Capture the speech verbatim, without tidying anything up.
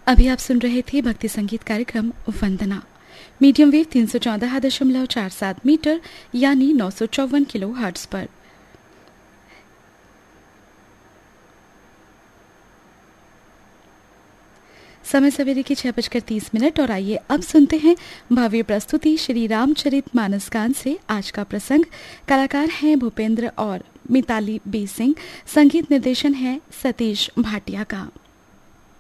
अभी आप सुन रहे थे भक्ति संगीत कार्यक्रम वंदना। मीडियम वेव तीन सौ चौदह दशमलव चार सात मीटर यानी नौ सौ चौवन किलो हर्ट्ज पर। समय सवेरे की छह बजकर तीस मिनट और आइए अब सुनते हैं भव्य प्रस्तुति श्री रामचरित मानस गान से आज का प्रसंग। कलाकार हैं भूपेंद्र और मिताली बी सिंह। संगीत निर्देशन है सतीश भाटिया का।